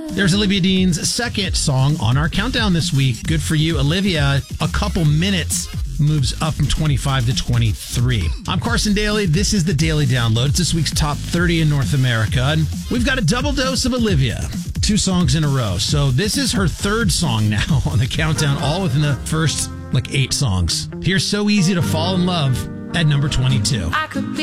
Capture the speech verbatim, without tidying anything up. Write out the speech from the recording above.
There's Olivia Dean's second song on our countdown this week. Good for you, Olivia. A couple minutes moves up from twenty-five to twenty-three. I'm Carson Daly. This is the Daily Download. It's this week's top thirty in North America. And we've got a double dose of Olivia. Two songs in a row. So this is her third song now on the countdown, all within the first like eight songs. Here's So Easy to Fall in Love at number twenty-two. I could be